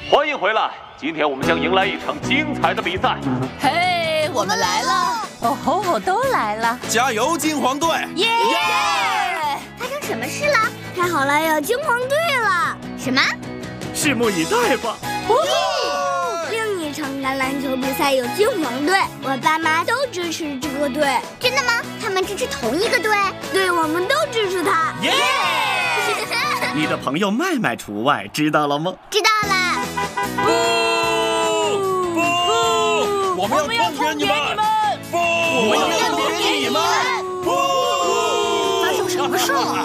欢迎回来！今天我们将迎来一场精彩的比赛。 嘿，我们来了！ 哦吼，都来了！ 加油，金黄队！ 耶！ 发生什么事了？太好了，有金黄队了！什么？ 拭目以待吧。 另一场橄榄球比赛有金黄队，我爸妈都支持这个队。真的吗？他们支持同一个队？对，我们都支持他。 耶！你的朋友麦麦除外，知道了吗？ 知道了。 不！我们要痛扁你们！不！我们要痛扁